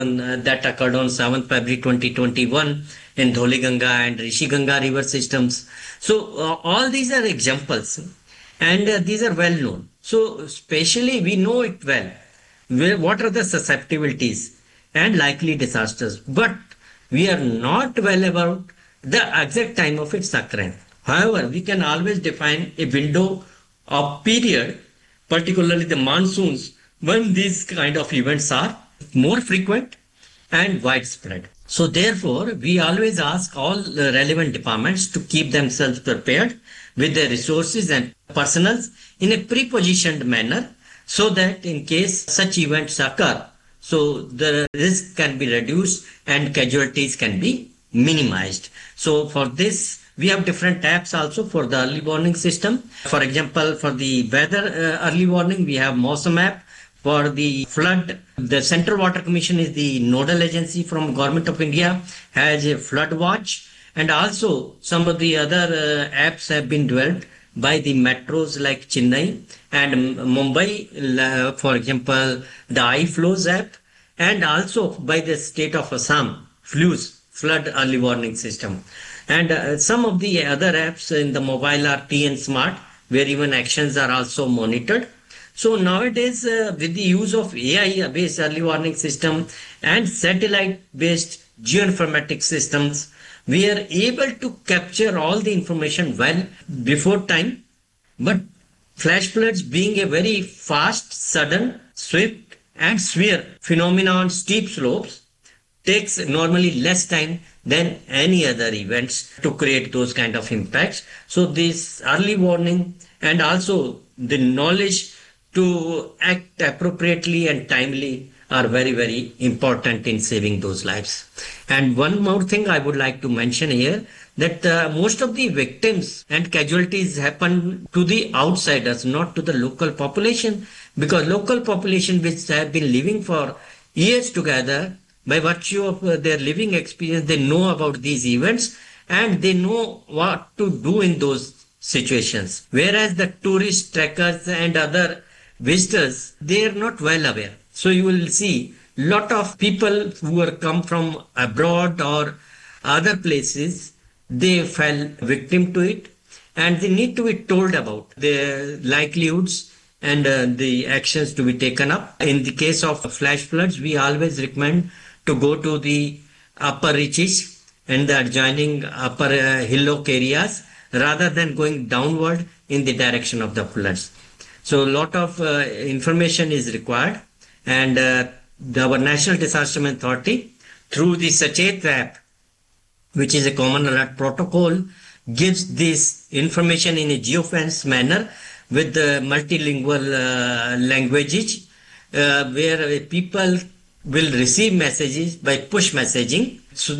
that occurred on 7th February 2021 in Dholiganga and Rishiganga river systems. So all these are examples, and these are well known. So especially we know it well. What are the susceptibilities and likely disasters? But we are not well about the exact time of its occurrence. However, we can always define a window of period, particularly the monsoons, when these kind of events are more frequent and widespread. So therefore, we always ask all the relevant departments to keep themselves prepared with their resources and personnel in a pre-positioned manner so that in case such events occur, so the risk can be reduced and casualties can be minimized. So for this, we have different apps also for the early warning system. For example, for the weather early warning, we have Mosam app. For the flood, the Central Water Commission is the nodal agency from Government of India, has a flood watch, and also some of the other apps have been developed by the metros like Chennai and Mumbai, for example, the iFlows app, and also by the state of Assam, FLUS, Flood Early Warning System. And some of the other apps in the mobile are TN Smart, where even actions are also monitored. So nowadays, with the use of AI-based early warning system and satellite-based geoinformatics systems, we are able to capture all the information well before time. But flash floods being a very fast, sudden, swift and severe phenomenon on steep slopes takes normally less time than any other events to create those kind of impacts. So this early warning and also the knowledge to act appropriately and timely are very, very important in saving those lives. And one more thing I would like to mention here, that most of the victims and casualties happen to the outsiders, not to the local population, because local population which have been living for years together, by virtue of their living experience, they know about these events and they know what to do in those situations. Whereas the tourist trekkers and other visitors, they are not well aware. So you will see lot of people who are come from abroad or other places, they fell victim to it and they need to be told about the likelihoods and the actions to be taken up. In the case of flash floods, we always recommend to go to the upper reaches and the adjoining upper hillock areas rather than going downward in the direction of the floods. So a lot of information is required, and our National Disaster Management Authority through the Sachet app, which is a common alert protocol, gives this information in a geofence manner with the multilingual languages where people will receive messages by push messaging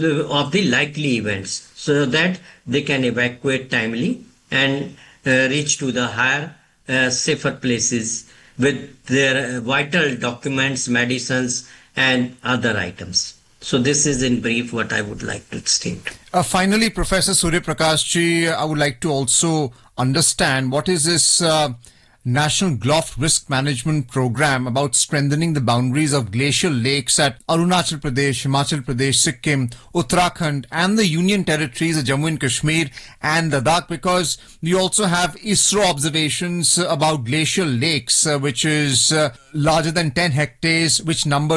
of the likely events so that they can evacuate timely and reach to the higher safer places with their vital documents, medicines and other items. So this is in brief what I would like to state. Finally, Professor Surya Prakash ji, I would like to also understand what is this National GLOF Risk Management Program about strengthening the boundaries of glacial lakes at Arunachal Pradesh, Himachal Pradesh, Sikkim, Uttarakhand and the Union Territories of Jammu and Kashmir and Ladakh, because we also have ISRO observations about glacial lakes which is larger than 10 hectares, which number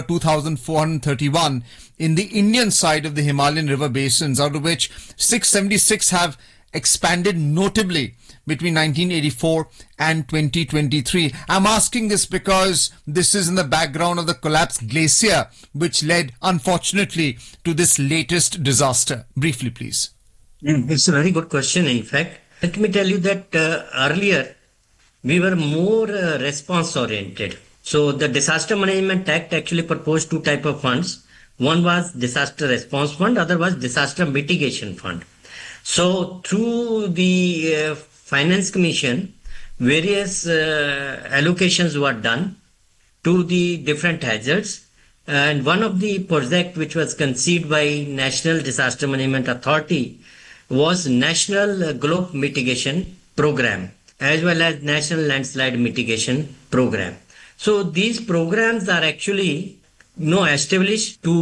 2,431 in the Indian side of the Himalayan river basins, out of which 676 have expanded notably between 1984 and 2023. I'm asking this because this is in the background of the collapsed glacier, which led, unfortunately, to this latest disaster. Briefly, please. It's a very good question, in fact. Let me tell you that earlier, we were more response-oriented. So the Disaster Management Act actually proposed two types of funds. One was Disaster Response Fund, other was Disaster Mitigation Fund. So through the Finance Commission, various allocations were done to the different hazards, and one of the projects which was conceived by National Disaster Management Authority was National GLOF Mitigation Program as well as National Landslide Mitigation Program. So these programs are actually established to